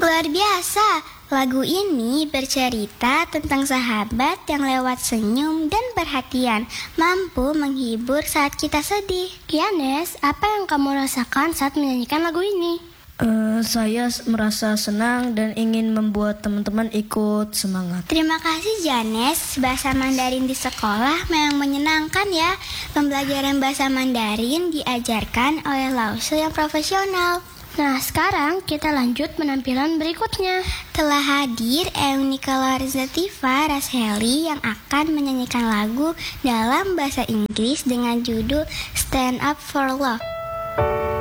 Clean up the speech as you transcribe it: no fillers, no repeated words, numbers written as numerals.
Luar biasa, lagu ini bercerita tentang sahabat yang lewat senyum dan perhatian, mampu menghibur saat kita sedih. Giannes, apa yang kamu rasakan saat menyanyikan lagu ini? Saya merasa senang dan ingin membuat teman-teman ikut semangat. Terima kasih Giannes, bahasa Mandarin di sekolah memang menyenangkan ya. Pembelajaran bahasa Mandarin diajarkan oleh Lause yang profesional. Nah, sekarang kita lanjut penampilan berikutnya. Telah hadir Eunika Larzativa Rasheli yang akan menyanyikan lagu dalam bahasa Inggris dengan judul Stand Up for Love.